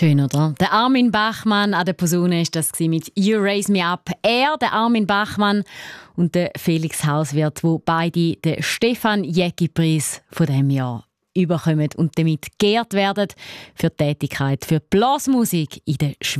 Schön, oder? Der Armin Bachmann an der Posaune ist das mit «You Raise Me Up». Er, der Armin Bachmann und der Felix Hauswirth, wo beide den Stefan-Jäcki-Preis von diesem Jahr überkommen und damit geehrt werden für die Tätigkeit für Blasmusik in der Schweiz.